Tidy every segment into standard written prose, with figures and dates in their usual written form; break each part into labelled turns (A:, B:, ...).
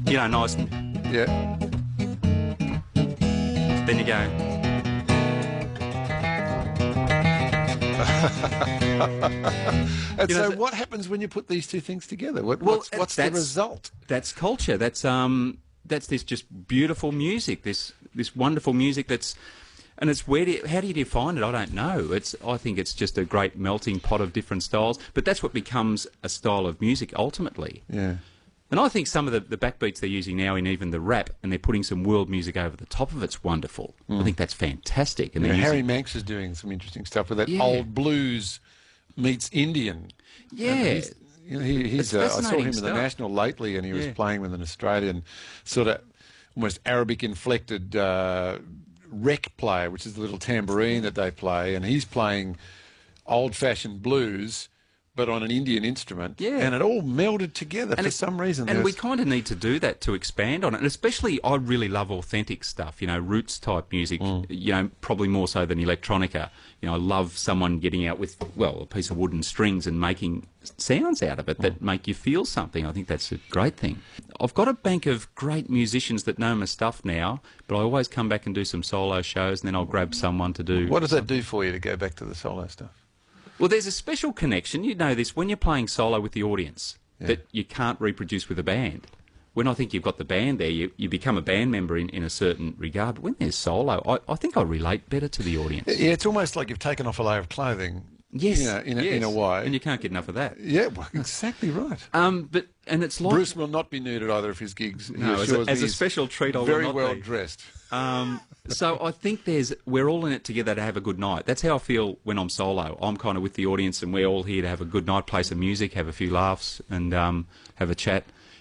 A: You know, nice. And
B: Yeah.
A: then you go.
B: And
A: You know,
B: so what happens when you put these two things together?
A: Well,
B: What's the
A: that's-
B: result?
A: That's culture. That's this just beautiful music. This wonderful music. And it's how do you define it? I don't know. I think it's just a great melting pot of different styles. But that's what becomes a style of music ultimately.
B: Yeah.
A: And I think some of the backbeats they're using now in even the rap, and they're putting some world music over the top of it's wonderful. I think that's fantastic. And
B: Yeah,
A: they're
B: Harry
A: using-
B: Manx is doing some interesting stuff with that
A: Yeah.
B: old blues meets Indian.
A: Yeah.
B: And he's
A: It's
B: I saw him
A: fascinating
B: in the
A: stuff.
B: National lately, and he was
A: Yeah.
B: playing with an Australian sort of almost Arabic inflected rec player, which is the little tambourine that they play, and he's playing old-fashioned blues, but on an Indian instrument,
A: Yeah.
B: and it all melded together for some reason.
A: And we
B: There's-
A: kind of need to do that to expand on it. And especially, I really love authentic stuff, roots type music, probably more so than electronica. I love someone getting out with, a piece of wood and strings and making sounds out of it that make you feel something. I think that's a great thing. I've got a bank of great musicians that know my stuff now, but I always come back and do some solo shows, and then I'll grab someone to do...
B: What does that do for you to go back to the solo stuff?
A: Well, there's a special connection, you know this, when you're playing solo with the audience that you can't reproduce with a band. When I think you've got the band there, you become a band member in a certain regard. But when there's solo, I think I relate better to the audience.
B: Yeah, it's almost like you've taken off a layer of clothing.
A: Yes,
B: in a way.
A: And you can't get enough of that.
B: Yeah, well, exactly right.
A: And it's like...
B: Bruce will not be nude at either of his gigs. He
A: No,
B: assures
A: as
B: me
A: a special treat, I will
B: very
A: not
B: well
A: be.
B: dressed.
A: So I think we're all in it together to have a good night. That's how I feel when I'm solo. I'm kind of with the audience, and we're all here to have a good night, play some music, have a few laughs, and have a chat.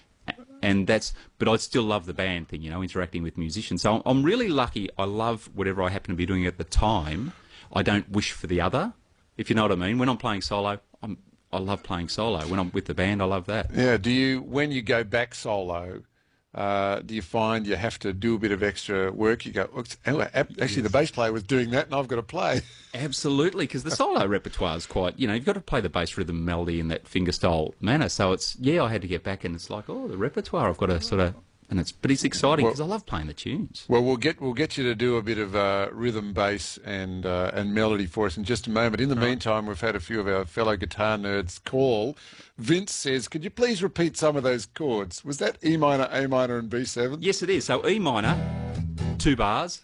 A: But I still love the band thing, interacting with musicians. So I'm really lucky. I love whatever I happen to be doing at the time. I don't wish for the other, if you know what I mean. When I'm playing solo, I love playing solo. When I'm with the band, I love that.
B: Yeah. When you go back solo, do you find you have to do a bit of extra work? You go, actually, the bass player was doing that, and I've got to play.
A: Absolutely, because the solo repertoire is quite, you've got to play the bass rhythm melody in that fingerstyle manner. So I had to get back, and it's like, the repertoire I've got to sort of, but it's exciting because I love playing the tunes.
B: Well, we'll get you to do a bit of rhythm, bass, and melody for us in just a moment. In the meantime, we've had a few of our fellow guitar nerds call. Vince says, could you please repeat some of those chords? Was that E minor, A minor, and B7?
A: Yes, it is. So E minor, 2 bars.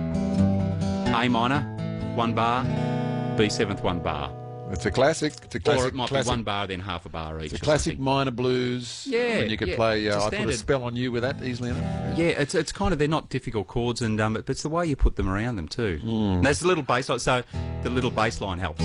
A: A minor, 1 bar. B7th, 1 bar.
B: It's a classic. It's a classic.
A: Or it might be 1 bar, then half a bar each.
B: It's a classic minor blues.
A: Yeah,
B: and you could
A: yeah.
B: play.
A: It's a
B: I put a
A: standard.
B: spell on you with that easily enough.
A: Yeah, it's kind of, they're not difficult chords, and but it's the way you put them around them too. And there's the little bass line, so the little bass line helps.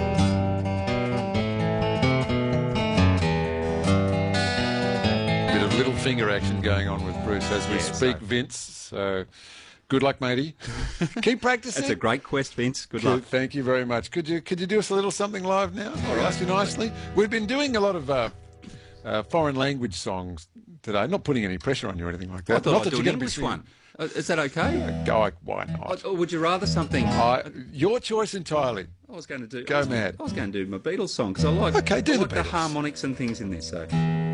B: Bit of little finger action going on with Bruce as we
A: Yeah,
B: speak,
A: so-
B: Vince. So good luck, matey. Keep practicing.
A: It's a great quest, Vince. Good luck.
B: Thank you very much. Could you do us a little something live now? I'll ask you nicely. We've been doing a lot of foreign language songs today. Not putting any pressure on you or anything like that.
A: I thought
B: Not
A: I'd
B: that
A: do
B: you're
A: an
B: gonna be
A: English
B: singing-
A: one. Is that okay?
B: Go, why not?
A: Or would you rather something?
B: Your choice entirely.
A: I was going to do.
B: Go mad.
A: I was going to do my Beatles song because I like.
B: Okay, do
A: I
B: the
A: like the
B: Beatles.
A: harmonics and things in there. So.